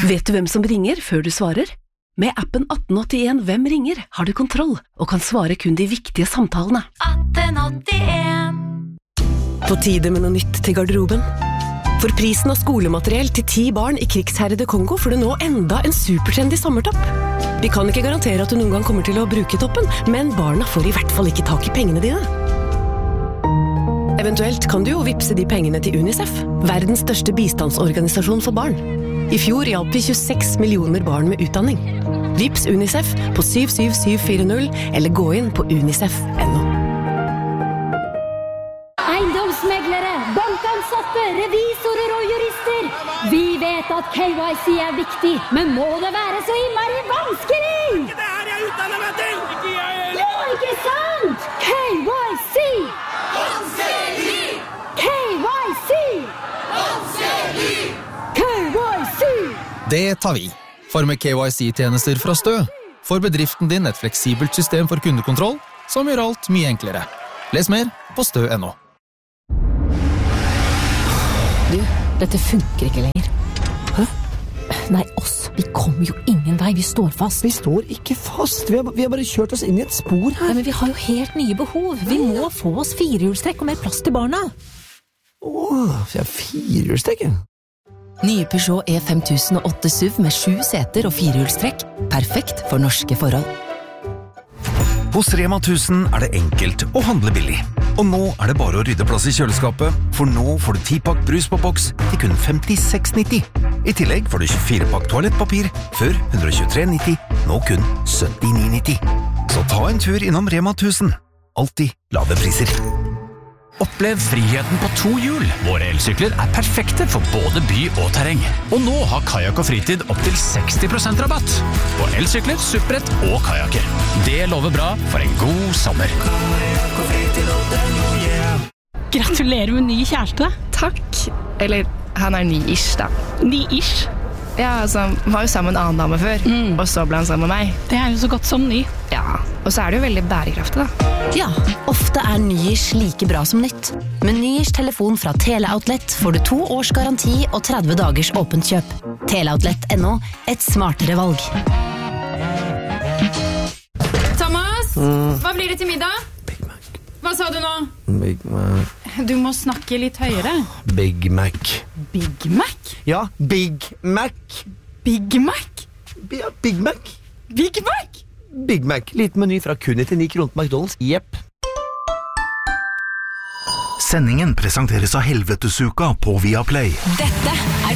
Vet du hvem som ringer før du svarer? Med appen 1881 Hvem ringer har du kontroll og kan svare kun de viktige samtalene. 1881. På tide med noe nytt til garderoben. For prisen av skolemateriell til 10 barn i krigsherrede Kongo får du nå enda en supertrendy sommertopp. Vi kan ikke garantere at du noen gang kommer til å bruke toppen, men barna får i hvert fall ikke tak i pengene dine. Eventuelt kan du jo vippse de pengene til UNICEF, verdens største bistandsorganisasjon for barn. I fjor hjalp vi 26 millioner barn med utdanning. Vips UNICEF på 77740 eller gå inn på unicef.no. Eiendomsmeglere, bankansatte, revisorer og jurister. Vi vet at KYC er viktig, men må det være så innmari vanskelig? Ikke det her jeg utdanner meg til! Ikke jeg heller! Ja, ikke sant? KYC! Vanskelig! KYC! Vanskelig! KYC! Det tar vi. For med KYC-tjenester fra Stø får bedriften din et fleksibelt system for kundekontroll som gjør alt mye enklere. Les mer på stø.no. Du, dette funker ikke lenger. Hæ? Nei, oss. Vi kommer jo ingen vei. Vi står fast. Vi står ikke fast. Vi har bare kjørt oss inn i et spor her. Nei, men vi har jo helt nye behov. Vi må få oss 4-hjulstrekk og mer plass til barna. Så jeg har 4-hjulstrekk. Nye Peugeot E5008 SUV med 7 seter og 4-hjulstrekk. Perfekt for norske forhold. Hos Rema 1000 er det enkelt å handle billig. Og nå er det bare å rydde plass i kjøleskapet, for nå får du 10-pakk brus på boks til kun 56,90. I tillegg får du 24-pakk toalettpapir, før 123,90, nå kun 79,90. Så ta en tur innom Rema 1000. Alltid lave priser. Opplev friheten på 2 hjul. Våre elsykler er perfekte for både by og terreng. Og nå har Kajak og Fritid opp til 60% rabatt på elsykler, supprett og kajaker. Det lover bra for en god sommer. Gratulerer med ny kjæreste. Takk. Eller, han er ny-ish da. Ny-ish? Ja, altså, han var jo sammen med en annen dame før, og så ble han sammen med meg. Det er jo så godt som ny. Ja, og så er det jo veldig bærekraftig da. Ja, ofte er Nyish like bra som nytt. Med Nyish telefon fra Teleoutlet får du 2 års garanti og 30 dagers åpent kjøp. Teleoutlet.no, et smartere valg. Thomas, hva blir det til middag? Big Mac. Hva sa du nå? Big Mac. Du må snakke litt høyere. Big Mac. Big Mac? Ja, Big Mac. Big Mac? Ja, Big Mac. Big Mac? Big Mac. Liten meny fra kun 99 kroner på McDonald's. Jepp. Sendingen presenteres av Helvetesuka på Viaplay. Dette er